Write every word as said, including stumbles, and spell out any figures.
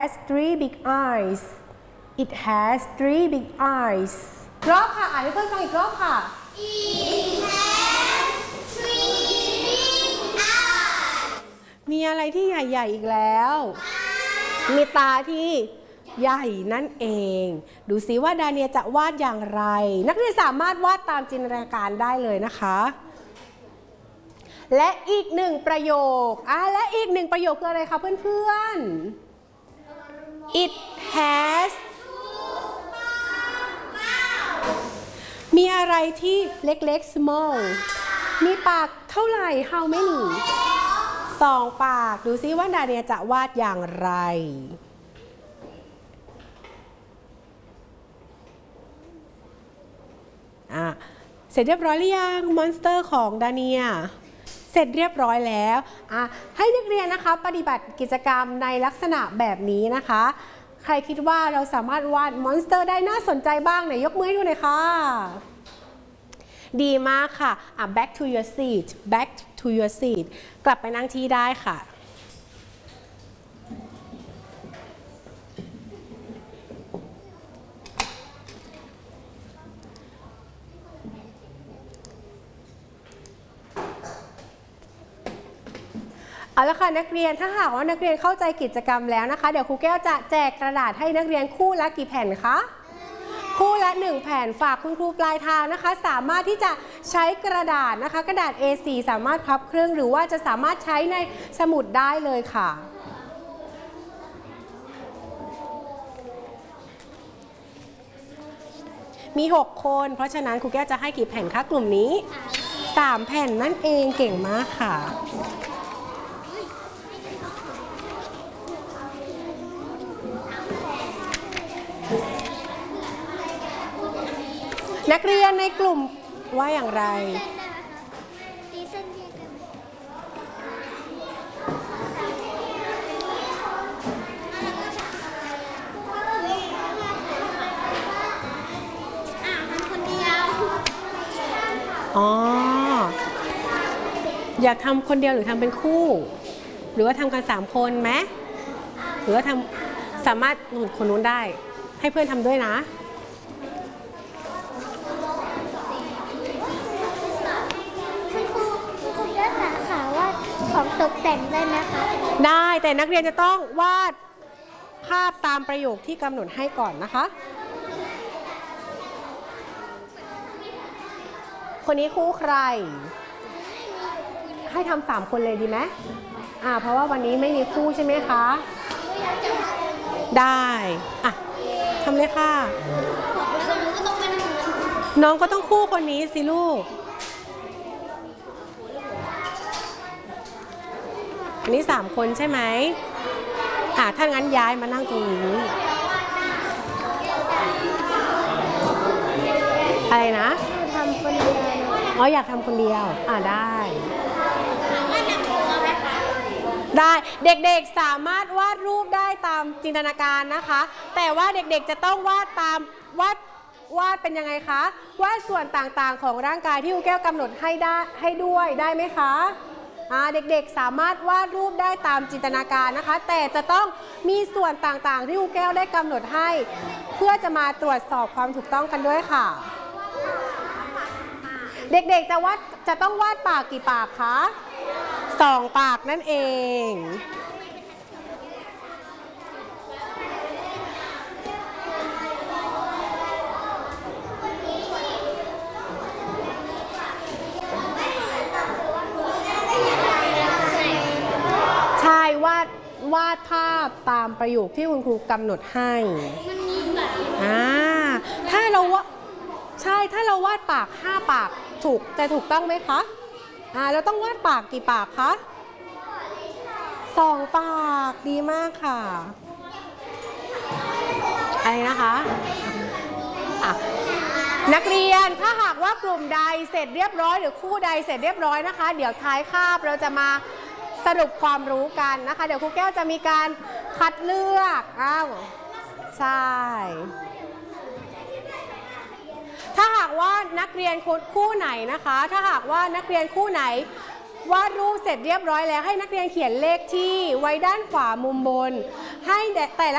has three big eyes. It has three big eyes. รอบค่ะอ่านให้เพื่อนฟังอีกรอบค่ะ It has three big eyes. มีอะไรที่ใหญ่ๆอีกแล้ว มีตาที่ใหญ่นั่นเอง ดูซิว่าดาเนียจะวาดอย่างไร นักเรียนสามารถวาดตามจินตนาการได้เลยนะคะ และอีกหนึ่งประโยคอ่ะและอีกหนึ่งประโยคคืออะไรคะเพื่อนๆ It has มีอะไรที่เล็กๆ small มีปากเท่าไหร่ how many สองปากดูซิว่าดาเนียจะวาดอย่างไรอ่ะเสร็จเรียบร้อยหรือยังมอนสเตอร์ของดาเนียเสร็จเรียบร้อยแล้วอ่ะให้นักเรียนนะคะปฏิบัติกิจกรรมในลักษณะแบบนี้นะคะใครคิดว่าเราสามารถวาดมอนสเตอร์ได้น่าสนใจบ้างไหนยกมือให้ดูหน่อยค่ะดีมากค่ะอ่ะ back to your seat back to your seat กลับไปนั่งที่ได้ค่ะเอาละค่ะนักเรียนถ้าหากว่านักเรียนเข้าใจกิจกรรมแล้วนะคะเดี๋ยวครูแก้วจะแจกกระดาษให้นักเรียนคู่ละกี่แผ่นคะคู่ละหนึ่งแผ่นฝากคุณครูปลายทางนะคะสามารถที่จะใช้กระดาษนะคะกระดาษ เอ โฟร์ สามารถพับเครื่องหรือว่าจะสามารถใช้ในสมุดได้เลยค่ะมีหกคนเพราะฉะนั้นครูแก้วจะให้กี่แผ่นคะกลุ่มนี้สามแผ่นนั่นเองเก่งมากค่ะนักเรียนในกลุ่มว่าอย่างไรตีเส้นเรียงกันอ่ะทำคนเดียวอ๋ออยากทำคนเดียวหรือทำเป็นคู่หรือว่าทำกันสามคนไหมหรือว่าทำสามารถหนุนคนนู้นได้ให้เพื่อนทำด้วยนะของตกแต่งได้ไหมคะได้แต่นักเรียนจะต้องวาดภาพตามประโยคที่กำหนดให้ก่อนนะคะคนนี้คู่ใครให้ทำสามคนเลยดีไหมอ่าเพราะว่าวันนี้ไม่มีคู่ใช่ไหมคะได้อ่ะทำเลยค่ะน้องก็ต้องคู่คนนี้สิลูกอันนี้สามคนใช่ไหมอ่าถ้างั้นย้ายมานั่งตรงนี้อะไรนะทำคนเดียวอ๋ออยากทำคนเดียวอ่าได้ได้เด็กๆสามารถวาดรูปได้ตามจินตนาการนะคะแต่ว่าเด็กๆจะต้องวาดตามวาดวาดเป็นยังไงคะวาดส่วนต่างๆของร่างกายที่ครูแก้วกำหนดให้ได้ให้ด้วยได้ไหมคะเด็กๆสามารถวาดรูปได้ตามจินตนาการนะคะแต่จะต้องมีส่วนต่างๆที่ครูแก้วได้กำหนดให้เพื่อจะมาตรวจสอบความถูกต้องกันด้วยค่ะเด็กๆจะวาดจะต้องวาดปากกี่ปากคะสองปากนั่นเองใช่วาดวาดภาพตามประโยคที่คุณครูกำหนดให้อ่าถ้าเราว่าใช่ถ้าเราวาดปากห้าปากถูกจะถูกต้องไหมคะอ่าเราต้องวาดปากกี่ปากคะสองปากดีมากค่ะอะไรนะคะอ่ะนักเรียนถ้าหากว่ากลุ่มใดเสร็จเรียบร้อยหรือคู่ใดเสร็จเรียบร้อยนะคะเดี๋ยวท้ายคาบเราจะมาสรุปความรู้กันนะคะเดี๋ยวครูแก้วจะมีการคัดเลือกอ้าวใช่ถ้าหากว่านักเรียนคู่ไหนนะคะถ้าหากว่านักเรียนคู่ไหน วาดรูปเสร็จเรียบร้อยแล้วให้นักเรียนเขียนเลขที่ไว้ด้านขวามุมบนให้แต่ละ